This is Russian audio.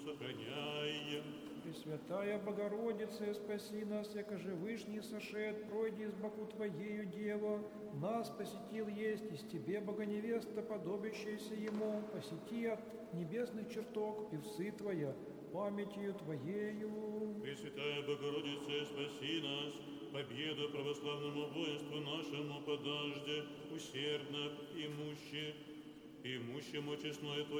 сохраняй. Пресвятая Богородица, спаси нас, яко же Вышний сошед, пройди из боку Твоею, Дева, нас посетил есть, из Тебе, Богоневеста, подобящаяся Ему, посети от небесных чертог певцы Твоя, памятью Твоею. Пресвятая Богородица, спаси нас, победу православному воинству нашему подажде, усердно имущему честное Твое